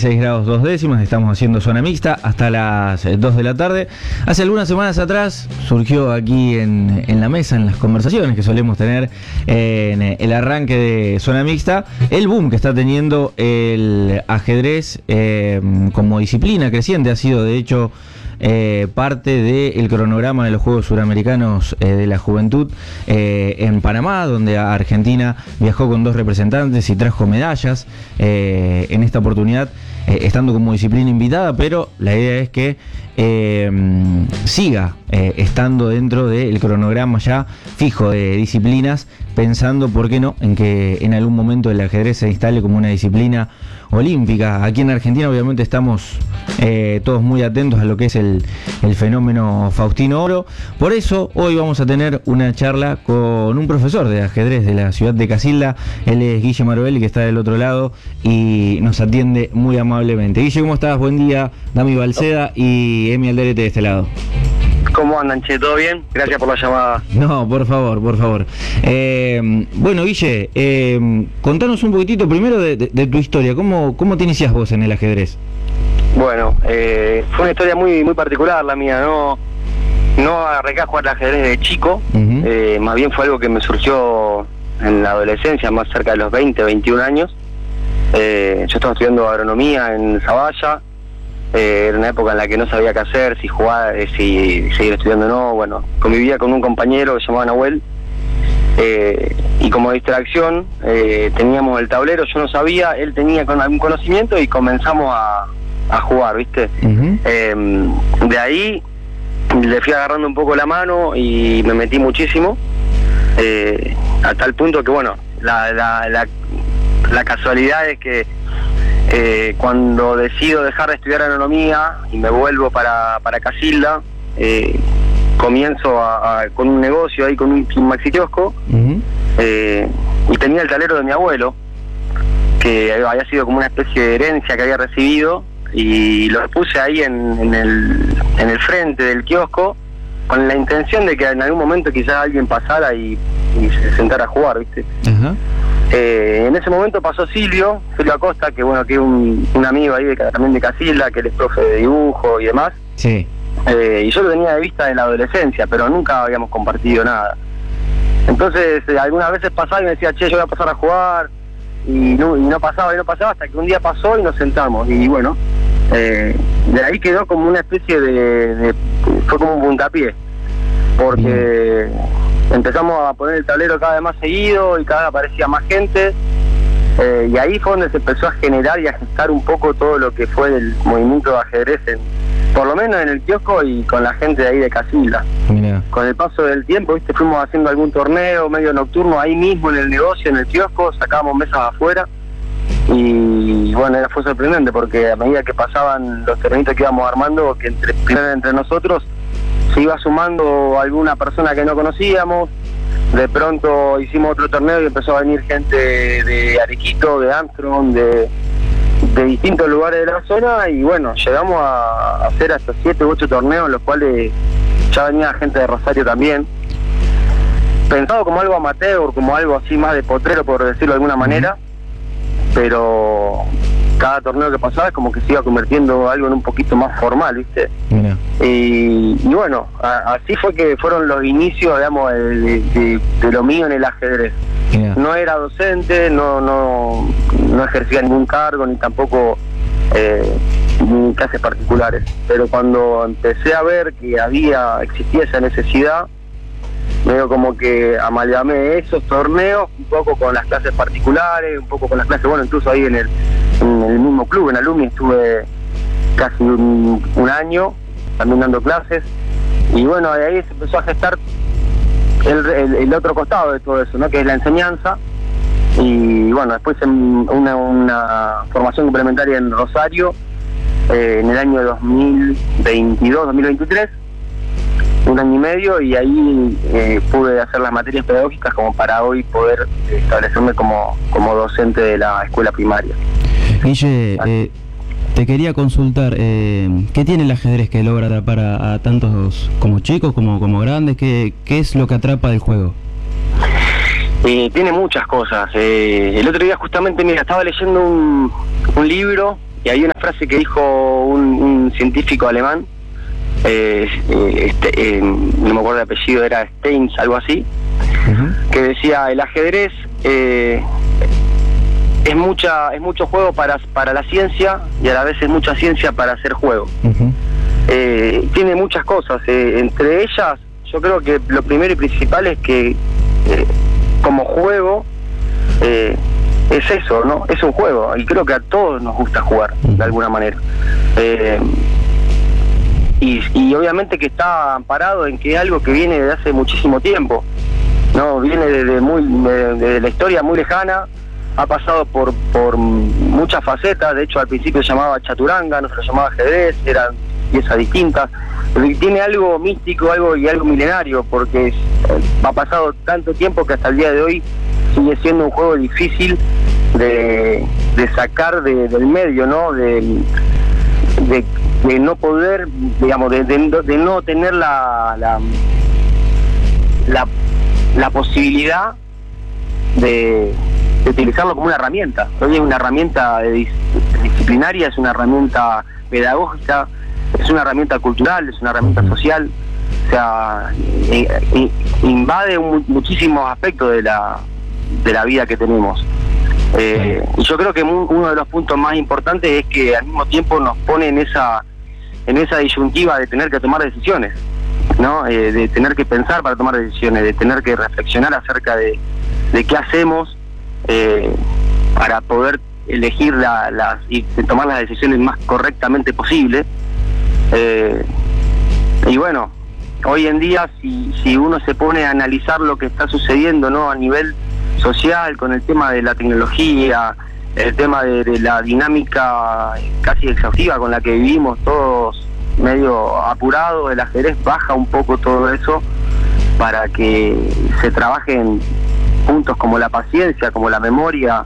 16 grados 2 décimas, estamos haciendo zona mixta hasta las 2 de la tarde. Hace algunas semanas atrás surgió aquí en la mesa, en las conversaciones que solemos tener en el arranque de zona mixta, el boom que está teniendo el ajedrez como disciplina creciente. Ha sido de hecho parte del cronograma de los Juegos Suramericanos de la Juventud en Panamá, donde Argentina viajó con 2 representantes y trajo medallas en esta oportunidad, estando como disciplina invitada, pero la idea es que siga estando dentro del cronograma ya fijo de disciplinas, pensando, ¿por qué no?, en que en algún momento el ajedrez se instale como una disciplina olímpica. Aquí en Argentina obviamente estamos todos muy atentos a lo que es el fenómeno Faustino Oro. Por eso hoy vamos a tener una charla con un profesor de ajedrez de la ciudad de Casilda. Él es Guille Marobelli, que está del otro lado y nos atiende muy amablemente. Guille, ¿cómo estás? Buen día. Dami Balceda y Emi Alderete de este lado. ¿Cómo andan, che? ¿Todo bien? Gracias por la llamada. No, por favor, por favor. Bueno, Guille, contanos un poquitito primero de tu historia. ¿Cómo te iniciás vos en el ajedrez? Bueno, fue una historia muy particular la mía. No arranqué a jugar al ajedrez de chico. Más bien fue algo que me surgió en la adolescencia, más cerca de los 20, 21 años. Yo estaba estudiando agronomía en Zavalla. Era una época en la que no sabía qué hacer, si jugar, si seguir estudiando o no. Bueno, convivía con un compañero que se llamaba Nahuel, y como distracción teníamos el tablero. Yo no sabía, él tenía algún conocimiento y comenzamos a jugar, ¿viste? De ahí le fui agarrando un poco la mano y me metí muchísimo, a tal punto que, bueno, la casualidad es que cuando decido dejar de estudiar agronomía y me vuelvo para Casilda, comienzo con un negocio ahí con un maxi kiosco, y tenía el tablero de mi abuelo, que había sido como una especie de herencia que había recibido, y lo puse ahí en el frente del kiosco con la intención de que en algún momento quizás alguien pasara y se sentara a jugar, ¿viste? En ese momento pasó Silvio Acosta, que bueno, que es un amigo ahí también de Casilda, que él es profe de dibujo y demás. Sí. Y yo lo tenía de vista en la adolescencia, pero nunca habíamos compartido nada. Entonces algunas veces pasaba y me decía, che, yo voy a pasar a jugar, y no pasaba, hasta que un día pasó y nos sentamos. Y bueno, de ahí quedó como una especie fue como un puntapié, porque empezamos a poner el tablero cada vez más seguido y cada vez aparecía más gente, y ahí fue donde se empezó a generar y a gestar un poco todo lo que fue el movimiento de ajedrez, por lo menos en el kiosco y con la gente de ahí de Casilda. Mira. Con el paso del tiempo, ¿viste? Fuimos haciendo algún torneo medio nocturno ahí mismo en el negocio, en el kiosco, sacábamos mesas afuera, y bueno, fue sorprendente porque a medida que pasaban los torneitos que íbamos armando, que entre nosotros se iba sumando alguna persona que no conocíamos. De pronto hicimos otro torneo y empezó a venir gente de Arequito, de Armstrong, de distintos lugares de la zona, y bueno, llegamos a hacer hasta 7 u 8 torneos, en los cuales ya venía gente de Rosario también, pensado como algo amateur, como algo así más de potrero, por decirlo de alguna manera, pero cada torneo que pasaba es como que se iba convirtiendo algo en un poquito más formal, ¿viste? Mira. Y bueno, así fue que fueron los inicios, digamos, de lo mío en el ajedrez. Mira. No era docente, no ejercía ningún cargo, ni tampoco ni clases particulares, pero cuando empecé a ver que existía esa necesidad, medio como que amalgamé esos torneos un poco con las clases particulares, un poco con las clases, bueno, incluso ahí en el mismo club, en Alumni, estuve casi un año también dando clases, y bueno, de ahí se empezó a gestar el otro costado de todo eso, ¿no?, que es la enseñanza. Y bueno, después una formación complementaria en Rosario en el año 2022, 2023, un año y medio, y ahí pude hacer las materias pedagógicas como para hoy poder establecerme como docente de la escuela primaria. Guille, te quería consultar, ¿qué tiene el ajedrez que logra atrapar a tantos, como chicos, como grandes? ¿Qué es lo que atrapa del juego? Tiene muchas cosas. El otro día justamente, mira, estaba leyendo un libro y hay una frase que dijo un científico alemán, no me acuerdo el apellido, era Steins, algo así, que decía: el ajedrez es mucho juego para la ciencia, y a la vez es mucha ciencia para hacer juego. Tiene muchas cosas, entre ellas yo creo que lo primero y principal es que como juego es eso, ¿no? Es un juego, y creo que a todos nos gusta jugar de alguna manera. Y obviamente que está amparado en que es algo que viene de hace muchísimo tiempo, ¿no? Viene de la historia muy lejana, ha pasado por muchas facetas. De hecho, al principio se llamaba chaturanga, no se lo llamaba ajedrez, eran piezas distintas. Pero tiene algo místico, algo milenario, porque ha pasado tanto tiempo que hasta el día de hoy sigue siendo un juego difícil de sacar del medio, ¿no? De no poder, digamos, de no tener la posibilidad de utilizarlo como una herramienta. Hoy es una herramienta disciplinaria, es una herramienta pedagógica, es una herramienta cultural, es una herramienta social. O sea, invade muchísimos aspectos de la vida que tenemos. Y yo creo que uno de los puntos más importantes es que al mismo tiempo nos pone en esa disyuntiva de tener que tomar decisiones, ¿no? De tener que pensar para tomar decisiones, de tener que reflexionar acerca de qué hacemos para poder elegir y tomar las decisiones más correctamente posible. Y bueno, hoy en día si uno se pone a analizar lo que está sucediendo, ¿no? A nivel social, con el tema de la tecnología, el tema de la dinámica casi exhaustiva con la que vivimos todos medio apurados, el ajedrez baja un poco todo eso para que se trabajen puntos como la paciencia, como la memoria.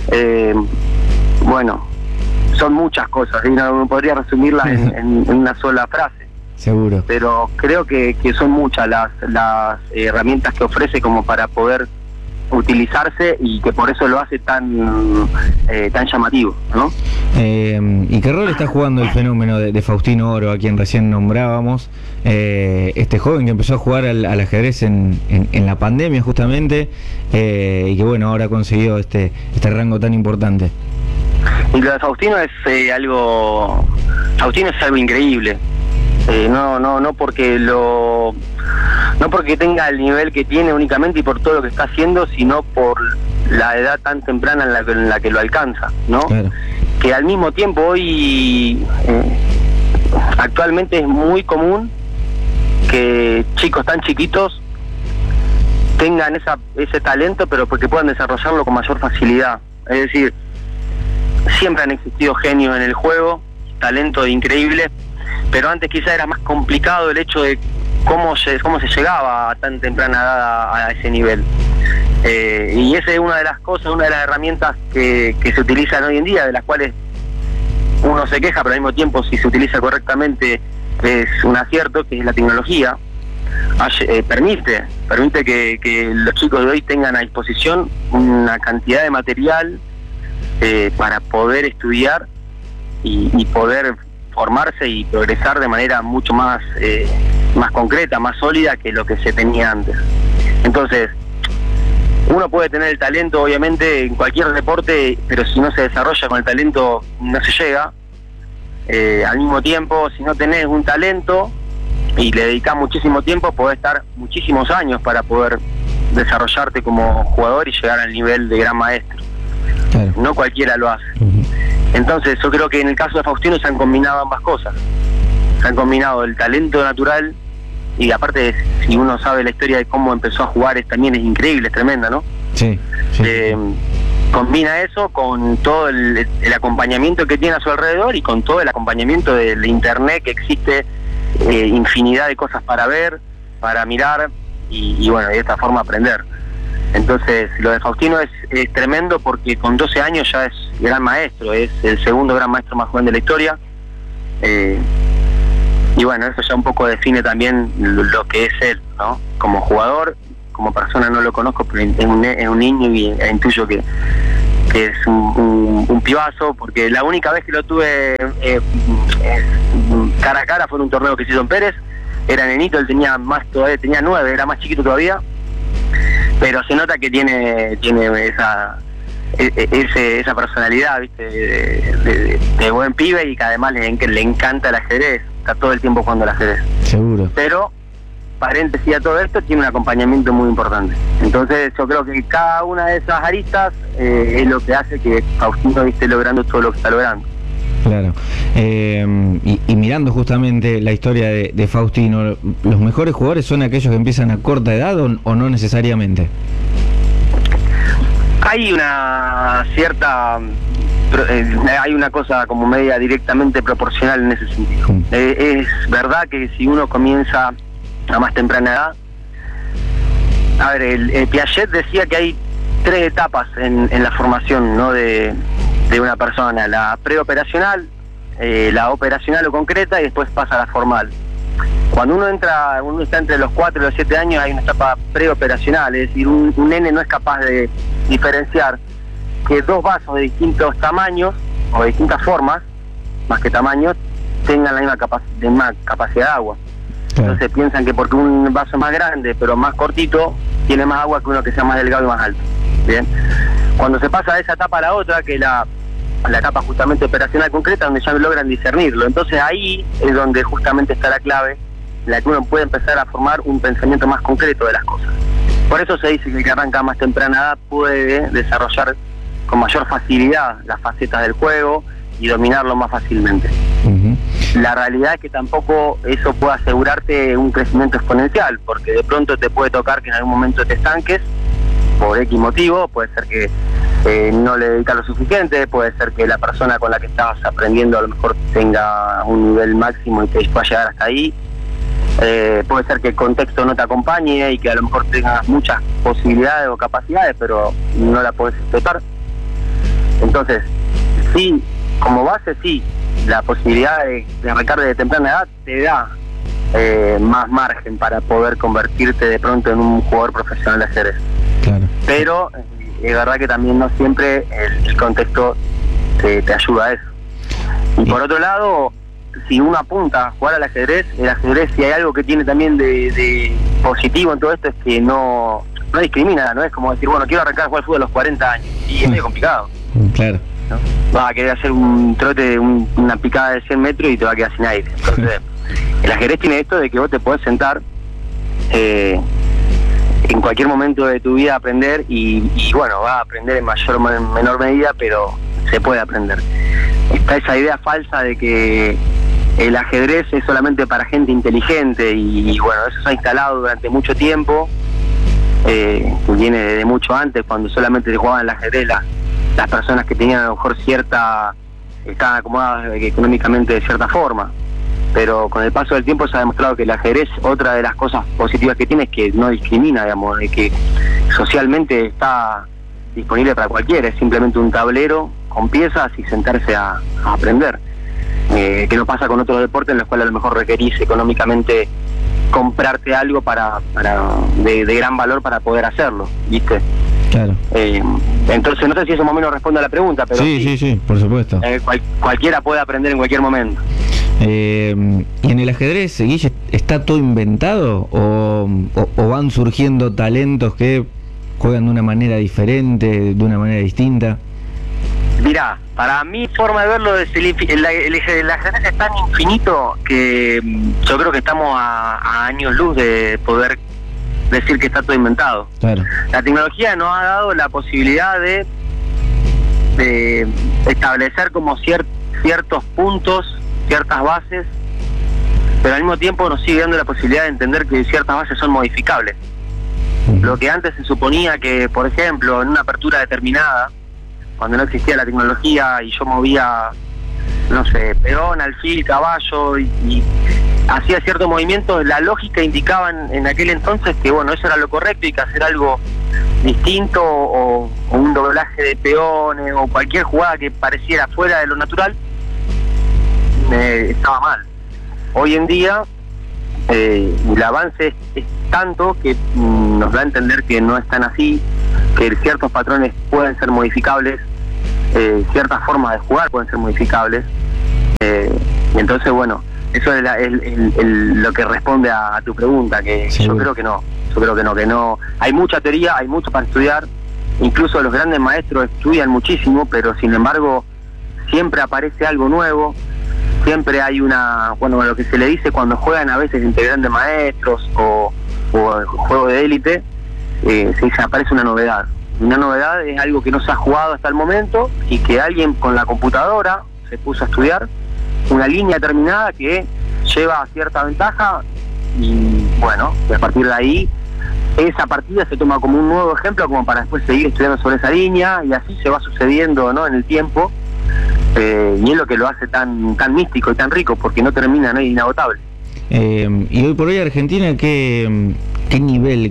Bueno, son muchas cosas y no podría resumirlas en una sola frase. Seguro. Pero creo que son muchas las herramientas que ofrece como para poder utilizarse, y que por eso lo hace tan llamativo, ¿no? ¿Y qué rol está jugando el fenómeno de Faustino Oro, a quien recién nombrábamos? Este joven que empezó a jugar al ajedrez en la pandemia justamente, y que bueno, ahora ha conseguido este rango tan importante. Y lo de Faustino es algo increíble. No porque tenga el nivel que tiene únicamente y por todo lo que está haciendo, sino por la edad tan temprana en la que lo alcanza, ¿no? Claro. Que al mismo tiempo hoy actualmente es muy común que chicos tan chiquitos tengan ese talento, pero porque puedan desarrollarlo con mayor facilidad. Es decir, siempre han existido genios en el juego, talentos increíbles, pero antes quizá era más complicado el hecho de cómo se llegaba a tan temprana edad a ese nivel. Y esa es una de las cosas, una de las herramientas que se utilizan hoy en día, de las cuales uno se queja, pero al mismo tiempo si se utiliza correctamente es un acierto, que es la tecnología. Permite que los chicos de hoy tengan a disposición una cantidad de material para poder estudiar y poder formarse y progresar de manera mucho más concreta, más sólida que lo que se tenía antes. Entonces, uno puede tener el talento, obviamente, en cualquier deporte, pero si no se desarrolla con el talento, no se llega. Al mismo tiempo, si no tenés un talento y le dedicás muchísimo tiempo, podés estar muchísimos años para poder desarrollarte como jugador y llegar al nivel de gran maestro. Claro. No cualquiera lo hace. Entonces yo creo que en el caso de Faustino se han combinado ambas cosas. Se han combinado el talento natural, y aparte, si uno sabe la historia de cómo empezó a jugar, también es increíble, es tremenda, ¿no? Sí. Combina eso con todo el acompañamiento que tiene a su alrededor, y con todo el acompañamiento del internet, que existe infinidad de cosas para ver, para mirar, y bueno, de esta forma aprender. Entonces, lo de Faustino es tremendo, porque con 12 años ya es gran maestro, es el segundo gran maestro más joven de la historia. Y bueno, eso ya un poco define también lo que es él, ¿no? Como jugador, como persona no lo conozco, pero es un niño, y intuyo que es un un pibazo, porque la única vez que lo tuve cara a cara fue en un torneo que se hizo en Pérez. Era nenito, él tenía 9, era más chiquito todavía, pero se nota que tiene esa personalidad, ¿viste? De buen pibe, y que además le encanta el ajedrez, está todo el tiempo jugando al ajedrez. Seguro. Pero, paréntesis a todo esto, tiene un acompañamiento muy importante. Entonces yo creo que cada una de esas aristas es lo que hace que Faustino esté logrando todo lo que está logrando. Claro. Y mirando justamente la historia de Faustino, ¿los mejores jugadores son aquellos que empiezan a corta edad o no necesariamente? Hay una cierta... hay una cosa como media directamente proporcional en ese sentido. Es verdad que si uno comienza a más temprana edad... A ver, el Piaget decía que hay 3 etapas en la formación, ¿no?, de una persona: la preoperacional, la operacional o concreta, y después pasa a la formal. Cuando uno está entre los 4 y los 7 años, hay una etapa preoperacional, es decir, un nene no es capaz de diferenciar que 2 vasos de distintos tamaños o de distintas formas, más que tamaños, tengan la misma capacidad de agua. Claro. Entonces piensan que porque un vaso es más grande pero más cortito, tiene más agua que uno que sea más delgado y más alto. Bien. Cuando se pasa de esa etapa a la otra, que es la etapa justamente operacional concreta, donde ya logran discernirlo, entonces ahí es donde justamente está la clave, en la que uno puede empezar a formar un pensamiento más concreto de las cosas. Por eso se dice que el que arranca a más temprana edad puede desarrollar con mayor facilidad las facetas del juego y dominarlo más fácilmente. La realidad es que tampoco eso puede asegurarte un crecimiento exponencial, porque de pronto te puede tocar que en algún momento te estanques por X motivo. Puede ser que no le dedicas lo suficiente, puede ser que la persona con la que estabas aprendiendo a lo mejor tenga un nivel máximo y te pueda llegar hasta ahí. Puede ser que el contexto no te acompañe y que a lo mejor tengas muchas posibilidades o capacidades, pero no la podés explotar. Entonces, sí, como base, sí, la posibilidad de arrancar de temprana edad te da más margen para poder convertirte de pronto en un jugador profesional de ajedrez. Claro. Pero es verdad que también no siempre el contexto te ayuda a eso. Y por otro lado, si uno apunta a jugar al ajedrez, el ajedrez, si hay algo que tiene también de positivo en todo esto, es que no discrimina, no es como decir, bueno, quiero arrancar a jugar al fútbol a los 40 años, y es medio complicado. Claro. ¿No? Vas a querer hacer un trote, una picada de 100 metros y te va a quedar sin aire. Entonces, el ajedrez tiene esto de que vos te podés sentar en cualquier momento de tu vida a aprender y bueno, vas a aprender en mayor o menor medida, pero se puede aprender. Está esa idea falsa de que el ajedrez es solamente para gente inteligente y bueno, eso se ha instalado durante mucho tiempo, que viene de mucho antes, cuando solamente se jugaban el ajedrez las personas que tenían a lo mejor estaban acomodadas económicamente de cierta forma. Pero con el paso del tiempo se ha demostrado que el ajedrez, otra de las cosas positivas que tiene es que no discrimina, digamos, de que socialmente está disponible para cualquiera, es simplemente un tablero con piezas y sentarse a aprender. Que no pasa con otros deportes en los cuales a lo mejor requerís económicamente comprarte algo de gran valor para poder hacerlo, ¿viste? Claro. Entonces no sé si eso más o menos responde a la pregunta, pero sí, por supuesto. Cualquiera puede aprender en cualquier momento. ¿Y en el ajedrez, Guille, está todo inventado o van surgiendo talentos que juegan de una manera diferente, de una manera distinta? Mirá, para mi forma de verlo, el ajedrez es tan infinito que yo creo que estamos a años luz de poder decir que está todo inventado. Claro. La tecnología nos ha dado la posibilidad de establecer como ciertos puntos, ciertas bases, pero al mismo tiempo nos sigue dando la posibilidad de entender que ciertas bases son modificables. Lo que antes se suponía que, por ejemplo, en una apertura determinada, cuando no existía la tecnología y yo movía, no sé, peón, alfil, caballo y hacía ciertos movimientos, la lógica indicaba en aquel entonces que bueno, eso era lo correcto y que hacer algo distinto o un doblaje de peones o cualquier jugada que pareciera fuera de lo natural estaba mal. Hoy en día el avance es tanto que nos da a entender que no es tan así, que ciertos patrones pueden ser modificables ciertas formas de jugar pueden ser modificables. Y entonces, bueno, eso es lo que responde a tu pregunta, que sí. Yo creo que no. Hay mucha teoría, hay mucho para estudiar, incluso los grandes maestros estudian muchísimo, pero sin embargo siempre aparece algo nuevo, siempre hay lo que se le dice cuando juegan a veces entre grandes maestros o juego de élite, se aparece una novedad. Una novedad es algo que no se ha jugado hasta el momento y que alguien con la computadora se puso a estudiar una línea determinada que lleva cierta ventaja y bueno, a partir de ahí esa partida se toma como un nuevo ejemplo como para después seguir estudiando sobre esa línea y así se va sucediendo, ¿no?, en el tiempo, y es lo que lo hace tan místico y tan rico porque no termina, no es inagotable. Y hoy por hoy Argentina, ¿qué nivel,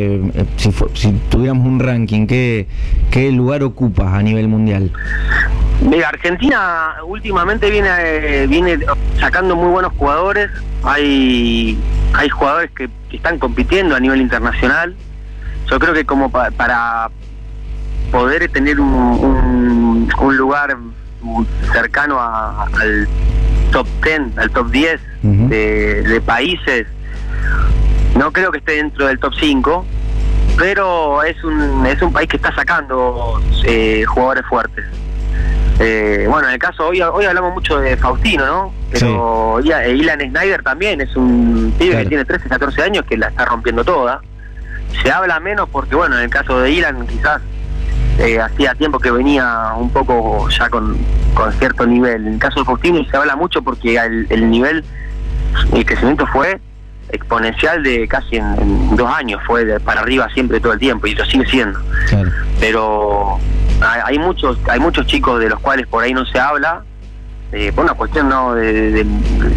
si tuviéramos un ranking, qué lugar ocupa a nivel mundial? Mira, Argentina últimamente viene sacando muy buenos jugadores. Hay jugadores que están compitiendo a nivel internacional. Yo creo que como para poder tener un lugar cercano al top 10, al top 10 Uh-huh. de países, no creo que esté dentro del top 5, pero es un país que está sacando jugadores fuertes. Bueno, en el caso, hoy hablamos mucho de Faustino, ¿no? Pero sí. Ilan Schneider también es un pibe, claro, que tiene 13, 14 años que la está rompiendo toda. Se habla menos porque, bueno, en el caso de Ilan quizás hacía tiempo que venía un poco ya con cierto nivel. En el caso de Faustino se habla mucho porque el nivel, el crecimiento fue exponencial de casi en 2 años, fue para arriba siempre todo el tiempo y lo sigue siendo. Claro. Pero hay muchos chicos de los cuales por ahí no se habla, por una cuestión no de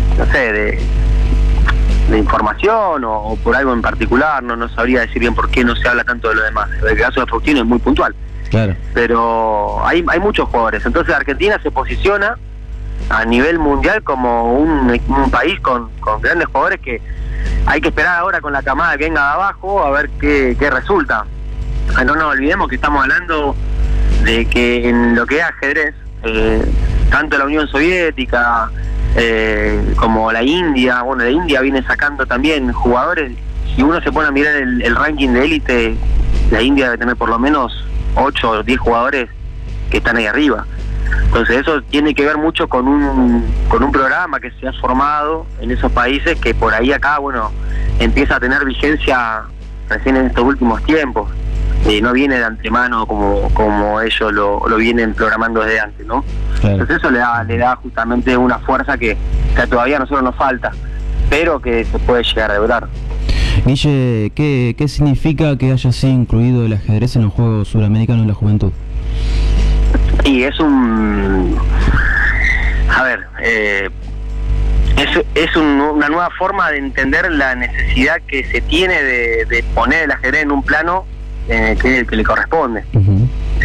información o por algo en particular, no sabría decir bien por qué no se habla tanto de lo demás. El caso de Faustino es muy puntual. Claro. Pero hay muchos jugadores, entonces Argentina se posiciona a nivel mundial como un país con grandes jugadores que hay que esperar ahora con la camada que venga de abajo a ver qué resulta. No nos olvidemos que estamos hablando de que en lo que es ajedrez, tanto la Unión Soviética como la India, bueno, la India viene sacando también jugadores. Si uno se pone a mirar el ranking de élite, la India debe tener por lo menos 8 o 10 jugadores que están ahí arriba. Entonces eso tiene que ver mucho con un programa que se ha formado en esos países que por ahí acá, bueno, empieza a tener vigencia recién en estos últimos tiempos. No viene de antemano como ellos lo vienen programando desde antes, ¿no? Claro. Entonces eso le da justamente una fuerza que todavía a nosotros nos falta, pero que se puede llegar a lograr. Guille, ¿qué significa que haya sido incluido el ajedrez en los Juegos Suramericanos de la Juventud? Y es una nueva forma de entender la necesidad que se tiene de poner el ajedrez en un plano que le corresponde. Uh-huh.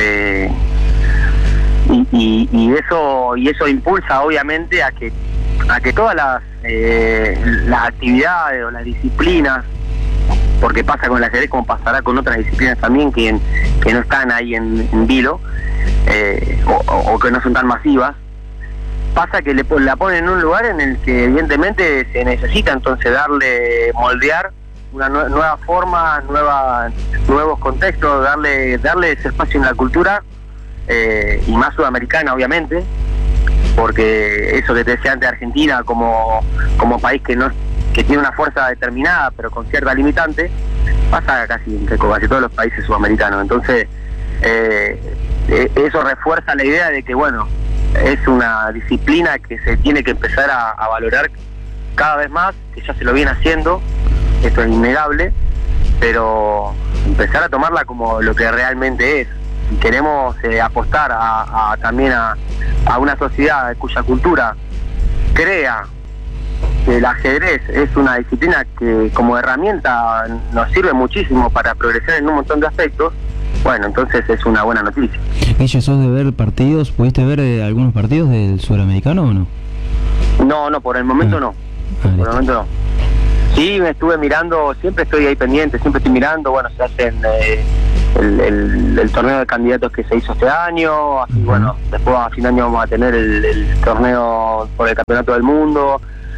Y eso impulsa obviamente a que todas las actividades o las disciplinas, porque pasa con el ajedrez como pasará con otras disciplinas también que no están ahí en vilo, o que no son tan masivas, pasa que la ponen en un lugar en el que evidentemente se necesita entonces moldear una nueva forma, nuevos contextos, darle ese espacio en la cultura, y más sudamericana obviamente, porque eso que te decía antes de Argentina como país que tiene una fuerza determinada pero con cierta limitante, pasa casi todos los países sudamericanos. Entonces eso refuerza la idea de que bueno, es una disciplina que se tiene que empezar a valorar cada vez más, que ya se lo viene haciendo, esto es innegable, pero empezar a tomarla como lo que realmente es. Si queremos apostar también a una sociedad cuya cultura crea que el ajedrez es una disciplina que como herramienta nos sirve muchísimo para progresar en un montón de aspectos, bueno, entonces es una buena noticia. Guille, ¿sos de ver partidos? ¿Pudiste ver algunos partidos del Sudamericano o no? No, por el momento no. Por el momento no. Sí, me estuve mirando, siempre estoy ahí pendiente, siempre estoy mirando, bueno, se hacen el torneo de candidatos que se hizo este año, así bueno, después a fin de año vamos a tener el torneo por el campeonato del mundo.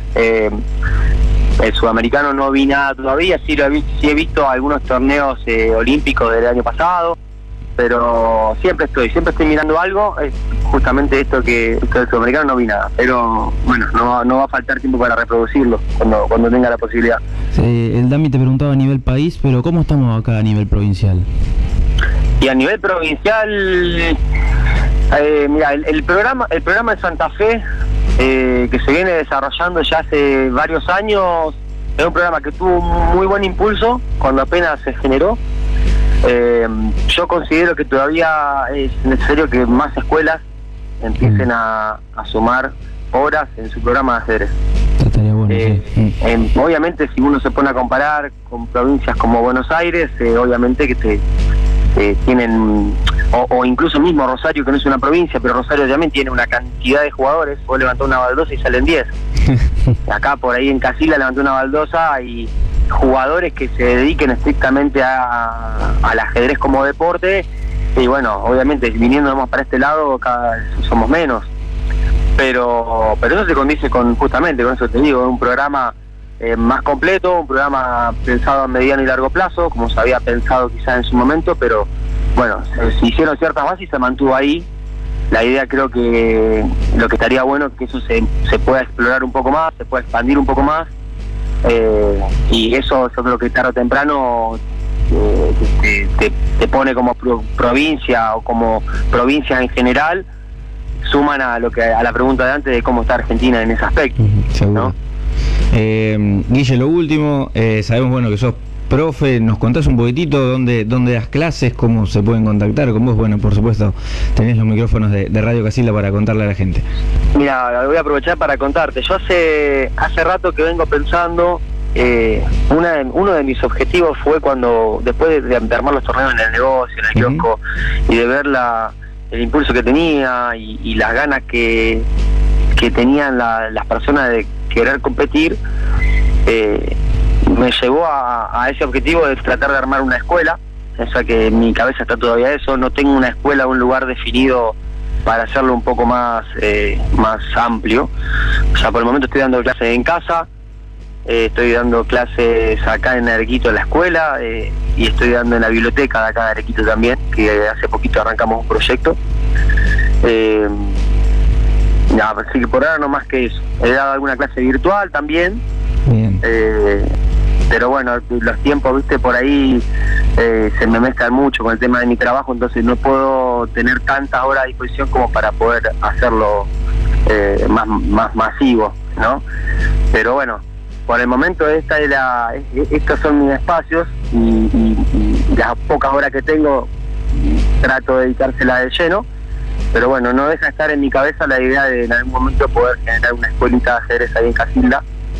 El sudamericano no vi nada todavía, sí he visto algunos torneos olímpicos del año pasado, pero siempre estoy mirando algo. Es justamente esto que el sudamericano no vi nada, pero bueno, no va a faltar tiempo para reproducirlo cuando tenga la posibilidad. El Dami te preguntaba a nivel país, pero ¿cómo estamos acá a nivel provincial? Y a nivel provincial, mira, el programa de Santa Fe, que se viene desarrollando ya hace varios años, es un programa que tuvo un muy buen impulso cuando apenas se generó. Yo considero que todavía es necesario que más escuelas empiecen a sumar horas en su programa de ajedrez. Estaría bueno, sí. Obviamente, si uno se pone a comparar con provincias como Buenos Aires, obviamente que tienen, o incluso mismo Rosario, que no es una provincia, pero Rosario también tiene una cantidad de jugadores. Vos levantás una baldosa y salen 10. Acá por ahí en Casilda levantó una baldosa y jugadores que se dediquen estrictamente al ajedrez como deporte, y bueno, obviamente viniéndonos para este lado somos menos, pero eso se condice justamente con eso te digo, un programa más completo, un programa pensado a mediano y largo plazo, como se había pensado quizás en su momento, pero bueno, se hicieron ciertas bases y se mantuvo ahí. La idea, creo que lo que estaría bueno es que eso se pueda explorar un poco más, se pueda expandir un poco más, y eso yo creo que tarde o temprano te pone como provincia, o como provincia en general, suman a la pregunta de antes de cómo está Argentina en ese aspecto. Seguro. ¿No? Guille, lo último, sabemos bueno que sos profe, nos contás un poquitito dónde das clases, cómo se pueden contactar con vos. Bueno, por supuesto, tenés los micrófonos de Radio Casilda para contarle a la gente. Mira, voy a aprovechar para contarte. Yo hace rato que vengo pensando, uno de mis objetivos fue cuando, después de armar los torneos en el negocio, en el kiosco, y de ver el impulso que tenía y las ganas que tenían las personas de querer competir, me llevó a ese objetivo de tratar de armar una escuela. O sea que en mi cabeza está todavía eso. No tengo una escuela, un lugar definido para hacerlo un poco más amplio. O sea, por el momento estoy dando clases en casa, estoy dando clases acá en Arequito en la escuela, y estoy dando en la biblioteca de acá de Arequito también, que hace poquito arrancamos un proyecto. Así que por ahora no más que eso. He dado alguna clase virtual también. Bien. Pero bueno, los tiempos, viste, por ahí se me mezclan mucho con el tema de mi trabajo, entonces no puedo tener tantas horas a disposición como para poder hacerlo más masivo, ¿no? Pero bueno, por el momento estos son mis espacios, y las pocas horas que tengo trato de dedicárselas de lleno. Pero bueno, no deja de estar en mi cabeza la idea de en algún momento poder generar una escuelita de ajedrez ahí en Casilda,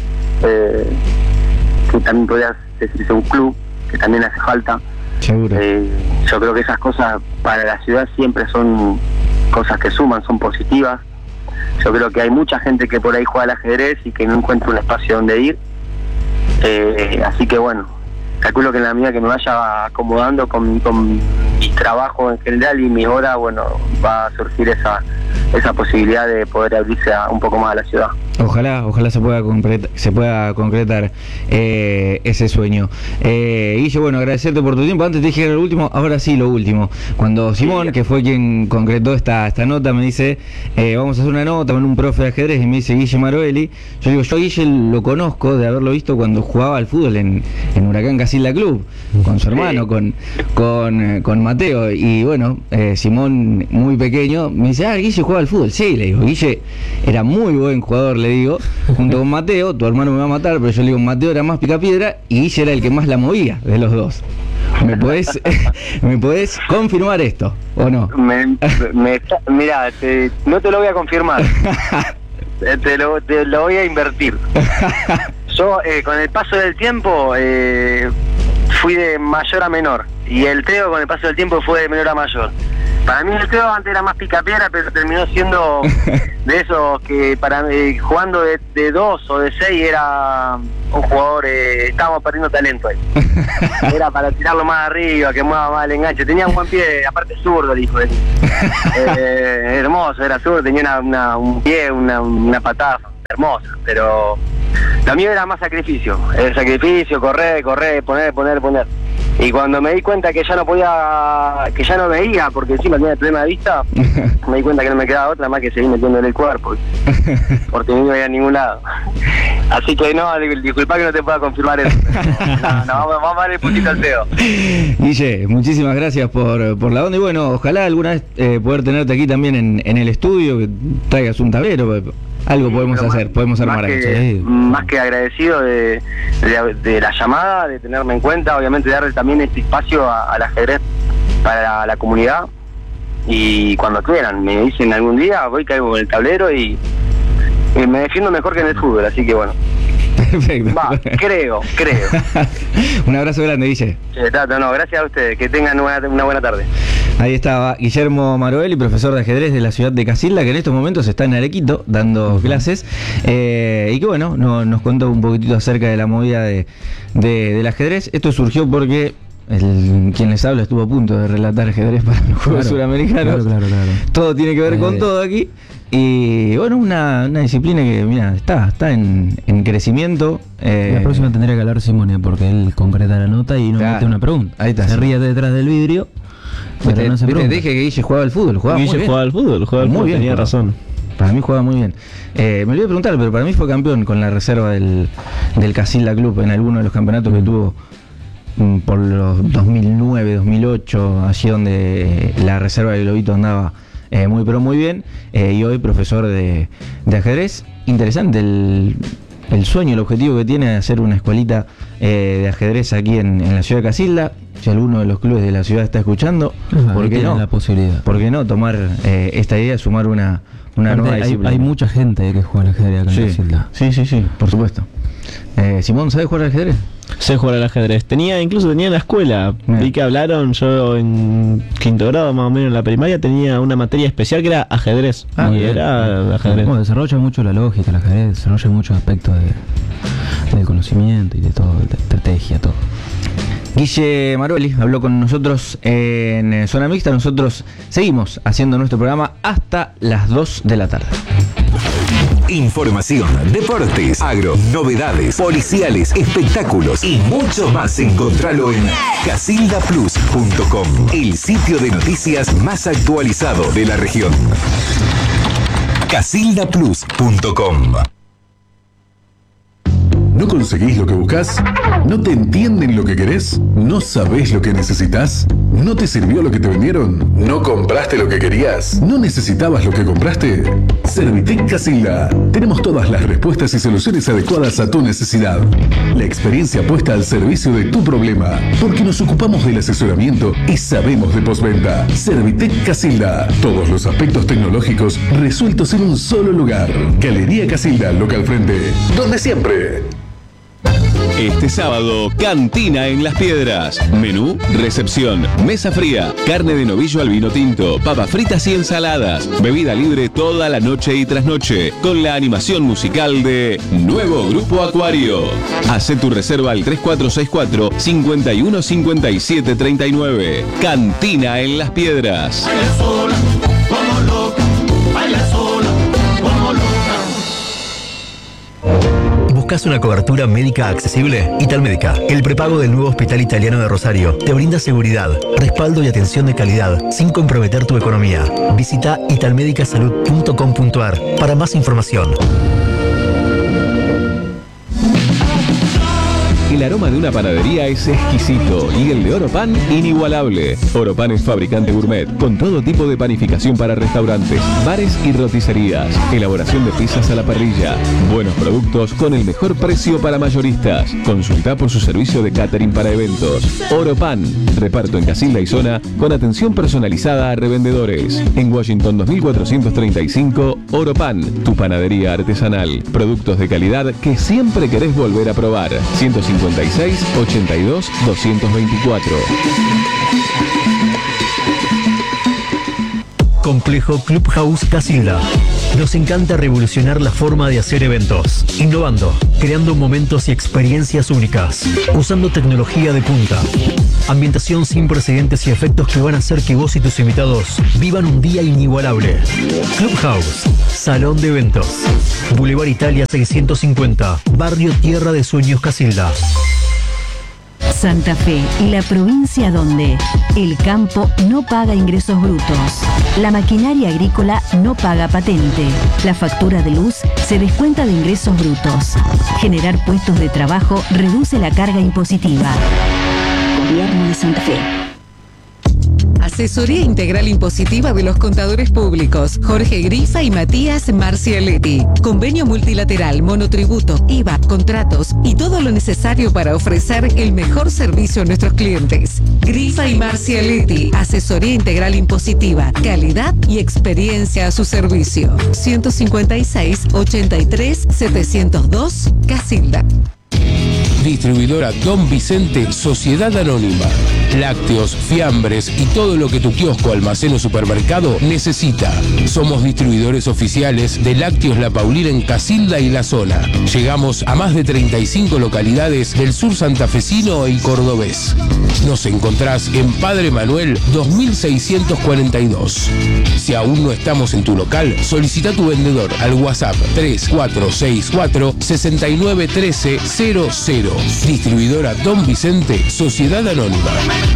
que también podría decirse un club, que también hace falta. Seguro. Yo creo que esas cosas para la ciudad siempre son cosas que suman, son positivas. Yo creo que hay mucha gente que por ahí juega al ajedrez y que no encuentra un espacio donde ir. Así que bueno, calculo que en la medida que me vaya acomodando con mi trabajo en general y mi hora, bueno, va a surgir esa posibilidad de poder abrirse un poco más a la ciudad. Ojalá se pueda concretar ese sueño. Guille, bueno, agradecerte por tu tiempo. Antes te dije que era lo último, ahora sí lo último. Cuando Simón, que fue quien concretó esta nota, me dice, vamos a hacer una nota con un profe de ajedrez, y me dice Guille Maroeli. Yo digo, yo a Guille lo conozco de haberlo visto cuando jugaba al fútbol en Huracán Casilda Club, con su hermano, con Mateo. Y bueno, Simón, muy pequeño, me dice, Guille juega al fútbol. Sí, le digo, Guille era muy buen jugador, le digo, junto con Mateo. Tu hermano me va a matar, pero yo le digo, Mateo era más picapiedra y Guille era el que más la movía de los dos. ¿Me podés confirmar esto o no? Mirá, no te lo voy a confirmar. te lo voy a invertir. Yo, con el paso del tiempo, fui de mayor a menor, y el Teo con el paso del tiempo fue de menor a mayor. Para mí el Teo antes era más picapiedra, pero terminó siendo de esos que jugando de 2 o de 6 era un jugador, estábamos perdiendo talento ahí. Era para tirarlo más arriba, que mueva más el enganche. Tenía un buen pie, aparte zurdo el hijo de hermoso, era zurdo, tenía un pie, una patada hermosa, pero lo mío era más sacrificio. El sacrificio, correr, poner. Y cuando me di cuenta que ya no veía, porque encima tenía el problema de vista, me di cuenta que no me quedaba otra más que seguir metiendo en el cuerpo, porque no iba a ningún lado. Así que no, disculpa que no te pueda confirmar eso. Vamos a darle un poquito al Teo. Guille, muchísimas gracias por la onda, y bueno, ojalá alguna vez poder tenerte aquí también en el estudio, que traigas un tablero. Algo podemos hacer, podemos armar ahí. Más que agradecido de la llamada, de tenerme en cuenta, obviamente darle también este espacio al ajedrez para la comunidad. Y cuando quieran, me dicen algún día, voy, caigo con el tablero y me defiendo mejor que en el fútbol, así que bueno. Perfecto. Creo. Un abrazo grande, Guille. No, gracias a ustedes, que tengan una buena tarde. Ahí estaba Guillermo Maroeli, profesor de ajedrez de la ciudad de Casilda, que en estos momentos está en Arequito dando clases, y que bueno, nos contó un poquitito acerca de la movida del ajedrez. Esto surgió porque quien les habla estuvo a punto de relatar ajedrez para los Juegos Suramericanos. Claro. Todo tiene que ver con todo aquí. Y bueno, una disciplina que mira está en crecimiento. La próxima tendría que hablar Simone, porque él concreta la nota y nos mete una pregunta. Ahí está. Se ríe detrás del vidrio, pero no se pregunta. Te dije que Guille jugaba al fútbol. Guille jugaba al fútbol, tenía razón. Para mí juega muy bien. Me olvidé de preguntar, pero para mí fue campeón con la reserva del Casilda Club en alguno de los campeonatos que tuvo por los 2009, 2008, allí donde la reserva de Globito andaba muy bien, y hoy profesor de ajedrez. Interesante el sueño, el objetivo que tiene de hacer una escuelita de ajedrez aquí en la ciudad de Casilda. Si alguno de los clubes de la ciudad está escuchando, ¿por qué no? La posibilidad. ¿Por qué no tomar esta idea, sumar una nueva disciplina? Hay mucha gente que juega al ajedrez acá en Casilda. Sí, por supuesto. Simón, ¿sabes jugar al ajedrez? Sé jugar al ajedrez. Incluso tenía en la escuela. Vi que hablaron, yo en quinto grado más o menos en la primaria tenía una materia especial que era ajedrez. Era ajedrez. Bueno, desarrolla mucho la lógica, el ajedrez, desarrolla muchos aspectos del conocimiento y de todo, de estrategia, todo. Guille Maroeli habló con nosotros en Zona Mixta. Nosotros seguimos haciendo nuestro programa hasta las 2 de la tarde. Información, deportes, agro, novedades, policiales, espectáculos y mucho más. Encontralo en casildaplus.com, el sitio de noticias más actualizado de la región. casildaplus.com. ¿No conseguís lo que buscas? ¿No te entienden lo que querés? ¿No sabés lo que necesitas? ¿No te sirvió lo que te vendieron? ¿No compraste lo que querías? ¿No necesitabas lo que compraste? Servitec Casilda. Tenemos todas las respuestas y soluciones adecuadas a tu necesidad. La experiencia puesta al servicio de tu problema, porque nos ocupamos del asesoramiento y sabemos de postventa. Servitec Casilda. Todos los aspectos tecnológicos resueltos en un solo lugar. Galería Casilda, local frente, donde siempre. Este sábado, Cantina en Las Piedras. Menú, recepción, mesa fría, carne de novillo al vino tinto, papas fritas y ensaladas. Bebida libre toda la noche y trasnoche, con la animación musical de Nuevo Grupo Acuario. Hacé tu reserva al 3464-515739. Cantina en Las Piedras. Baila sola, como loca, baila sola, como loca. ¿Buscas una cobertura médica accesible? Italmédica, el prepago del nuevo Hospital Italiano de Rosario, te brinda seguridad, respaldo y atención de calidad sin comprometer tu economía. Visita italmedicasalud.com.ar para más información. El aroma de una panadería es exquisito y el de Oropan inigualable. Oropan es fabricante gourmet con todo tipo de panificación para restaurantes, bares y roticerías. Elaboración de pizzas a la parrilla. Buenos productos con el mejor precio para mayoristas. Consulta por su servicio de catering para eventos. Oropan, reparto en Casilda y zona con atención personalizada a revendedores. En Washington 2435, Oropan, tu panadería artesanal. Productos de calidad que siempre querés volver a probar. 156 82 224. Complejo Clubhouse Casilda. Nos encanta revolucionar la forma de hacer eventos, innovando, creando momentos y experiencias únicas, usando tecnología de punta, ambientación sin precedentes y efectos que van a hacer que vos y tus invitados vivan un día inigualable. Clubhouse, Salón de Eventos, Boulevard Italia 650, Barrio Tierra de Sueños Casilda. Santa Fe, la provincia donde el campo no paga ingresos brutos, la maquinaria agrícola no paga patente, la factura de luz se descuenta de ingresos brutos. Generar puestos de trabajo reduce la carga impositiva. Gobierno de Santa Fe. Asesoría Integral Impositiva de los Contadores Públicos, Jorge Grifa y Matías Marcialetti. Convenio multilateral, monotributo, IVA, contratos y todo lo necesario para ofrecer el mejor servicio a nuestros clientes. Grifa y Marcialetti, Asesoría Integral Impositiva, calidad y experiencia a su servicio. 156 83 702 Casilda. Distribuidora Don Vicente, Sociedad Anónima. Lácteos, fiambres y todo lo que tu kiosco, almacén o supermercado necesita. Somos distribuidores oficiales de Lácteos La Paulina en Casilda y la zona. Llegamos a más de 35 localidades del sur santafesino y cordobés. Nos encontrás en Padre Manuel 2642. Si aún no estamos en tu local, solicita tu vendedor al WhatsApp 3464 691300. Distribuidora Don Vicente, Sociedad Anónima.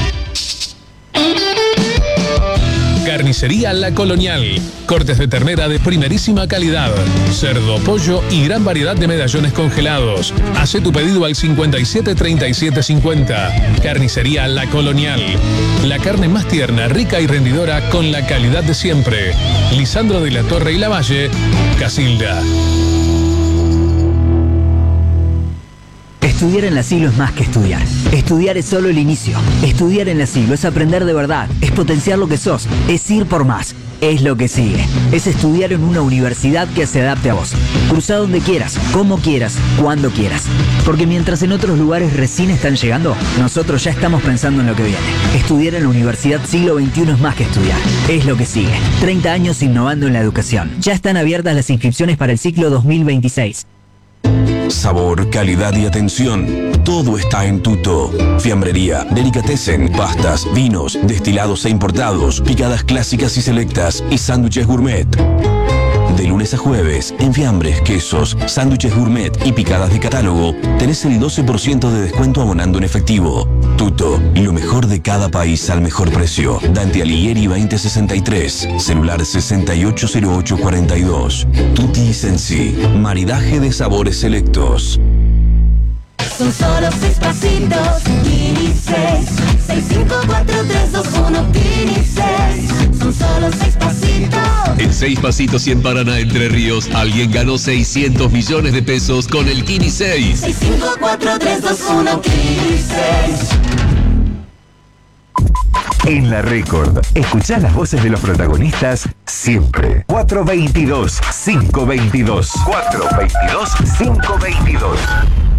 Carnicería La Colonial. Cortes de ternera de primerísima calidad, cerdo, pollo y gran variedad de medallones congelados. Hace tu pedido al 57 37 50. Carnicería La Colonial. La carne más tierna, rica y rendidora con la calidad de siempre. Lisandro de la Torre y Lavalle, Casilda. Estudiar en la SILO es más que estudiar. Estudiar es solo el inicio. Estudiar en la SILO es aprender de verdad, es potenciar lo que sos, es ir por más. Es lo que sigue. Es estudiar en una universidad que se adapte a vos. Cruza donde quieras, como quieras, cuando quieras. Porque mientras en otros lugares recién están llegando, nosotros ya estamos pensando en lo que viene. Estudiar en la Universidad Siglo XXI es más que estudiar. Es lo que sigue. 30 años innovando en la educación. Ya están abiertas las inscripciones para el ciclo 2026. Sabor, calidad y atención. Todo está en Tuto. Fiambrería, delicatessen, pastas, vinos, destilados e importados, picadas clásicas y selectas y sándwiches gourmet. De lunes a jueves, en fiambres, quesos, sándwiches gourmet y picadas de catálogo, tenés el 12% de descuento abonando en efectivo. Tuto, lo mejor de cada país al mejor precio. Dante Alighieri 2063, celular 680842. Tutti Sensi, maridaje de sabores selectos. Son solo 6 pasitos, Kini 6. 654-321, Kini 6. Son solo 6 pasitos. En 6 pasitos y en Paraná, Entre Ríos, alguien ganó 600 millones de pesos con el Kini 6. 654-321, Kini 6. En La Record, escuchá las voces de los protagonistas siempre. 422-522. 422-522.